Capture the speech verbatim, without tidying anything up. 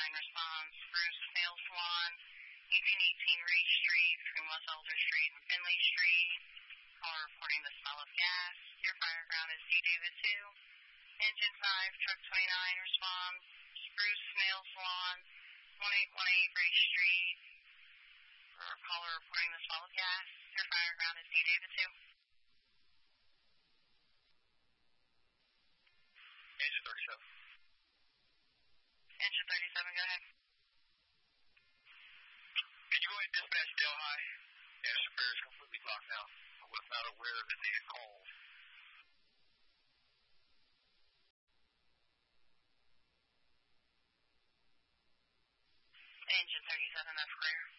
nine responds. Bruce Nail Salon, eighteen eighteen Ray Street, between West Elder Street and Finley Street. Caller reporting the smell of gas. Your fire ground is D David two. Engine five, truck twenty-nine responds. Bruce Nail Salon, eighteen eighteen Ray Street. Or caller reporting the smell of gas. Your fire ground is D David two. Engine thirty-seven. Engine thirty-seven, go ahead. Could you go ahead and dispatch Delhi? Yeah, Superior is completely blocked out. I was not aware that they had called. Engine thirty-seven, that's clear.